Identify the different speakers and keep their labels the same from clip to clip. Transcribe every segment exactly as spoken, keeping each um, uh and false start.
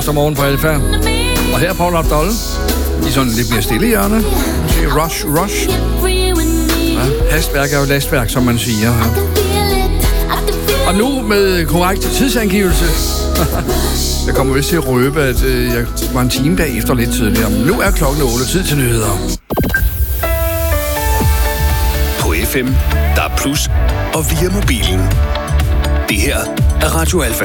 Speaker 1: Som morgen på Alfa. Og her er Paul Abdul i sådan lidt mere stille hjørne. Rush, rush. Ja, hastværk er jo lastværk, som man siger. Ja. Og nu med korrekt tidsangivelse. Jeg kommer vist til at røbe, at øh, jeg var en time bagefter lidt tidligere. Men nu er klokken otte, tid til nyheder.
Speaker 2: På F M, der er plus, og via mobilen. Det her er Radio Alfa.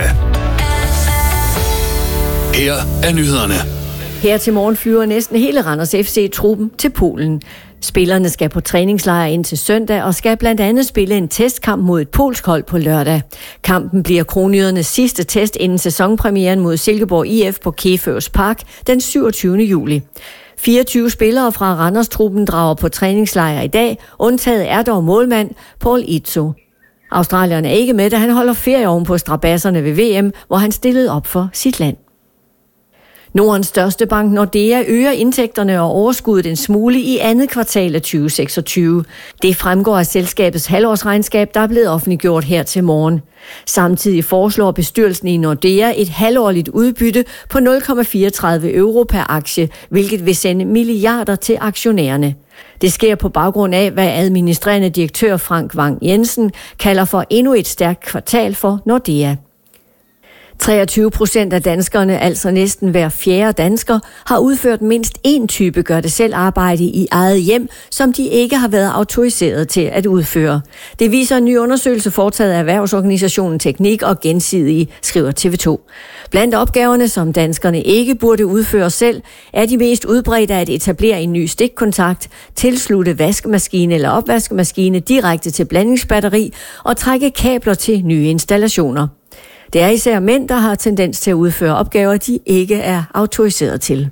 Speaker 2: Her er nyhederne.
Speaker 3: Her til morgen flyver næsten hele Randers F C-truppen til Polen. Spillerne skal på træningslejr indtil søndag og skal blandt andet spille en testkamp mod et polsk hold på lørdag. Kampen bliver kronjydernes sidste test inden sæsonpremieren mod Silkeborg I F på Keføs Park den syvogtyvende juli. fireogtyve spillere fra Randers-truppen drager på træningslejr i dag. Undtaget er dog målmand Paul Itzo. Australieren er ikke med, da han holder ferie oven på strabasserne ved V M, hvor han stillede op for sit land. Nordens største bank Nordea øger indtægterne og overskuddet en smule i andet kvartal af tyve seksogtyve. Det fremgår af selskabets halvårsregnskab, der er blevet offentliggjort her til morgen. Samtidig foreslår bestyrelsen i Nordea et halvårligt udbytte på nul komma fireogtredive euro per aktie, hvilket vil sende milliarder til aktionærerne. Det sker på baggrund af, hvad administrerende direktør Frank Vang Jensen kalder for endnu et stærkt kvartal for Nordea. treogtyve procent af danskerne, altså næsten hver fjerde dansker, har udført mindst én type gør-det-selv-arbejde i eget hjem, som de ikke har været autoriseret til at udføre. Det viser en ny undersøgelse foretaget af erhvervsorganisationen Teknik og Gensidige, skriver T V to. Blandt opgaverne, som danskerne ikke burde udføre selv, er de mest udbredte at etablere en ny stikkontakt, tilslutte vaskemaskine eller opvaskemaskine direkte til blandingsbatteri og trække kabler til nye installationer. Det er især mænd, der har tendens til at udføre opgaver, de ikke er autoriseret til.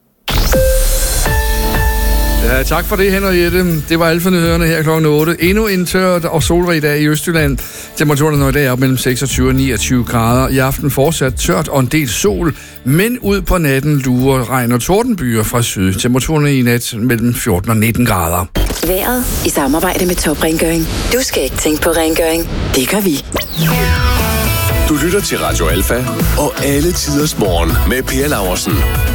Speaker 1: Ja, tak for det, Henriette. Det var alt for nyhederne her klokken otte. Endnu en tørt og solrig dag i Østjylland. Temperaturen er i dag op mellem seksogtyve og niogtyve grader. I aften fortsat tørt og en del sol, men ud på natten lurer regn og tordenbyer fra syd. Temperaturen i nat mellem fjorten og nitten grader.
Speaker 4: Vejret i samarbejde med Top Rengøring. Du skal ikke tænke på rengøring. Det gør vi.
Speaker 2: Du lytter til Radio Alfa og alle tiders morgen med Per Laursen.